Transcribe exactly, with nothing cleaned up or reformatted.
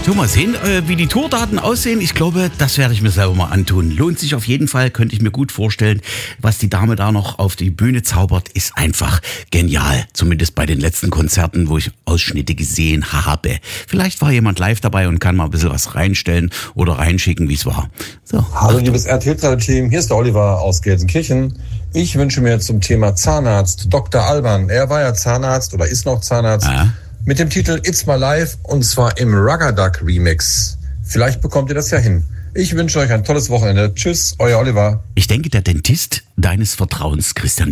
So, mal sehen, äh, wie die Tourdaten aussehen. Ich glaube, das werde ich mir selber mal antun. Lohnt sich auf jeden Fall, könnte ich mir gut vorstellen. Was die Dame da noch auf die Bühne zaubert, ist einfach genial. Zumindest bei den letzten Konzerten, wo ich Ausschnitte gesehen habe. Vielleicht war jemand live dabei und kann mal ein bisschen was reinstellen oder reinschicken, wie es war. So, hallo liebes R T L-Team, hier ist der Oliver aus Gelsenkirchen. Ich wünsche mir zum Thema Zahnarzt Doktor Alban. Er war ja Zahnarzt oder ist noch Zahnarzt. Ah. Mit dem Titel It's My Life und zwar im Rugger-Duck Remix. Vielleicht bekommt ihr das ja hin. Ich wünsche euch ein tolles Wochenende. Tschüss, euer Oliver. Ich denke, der Dentist deines Vertrauens, Christian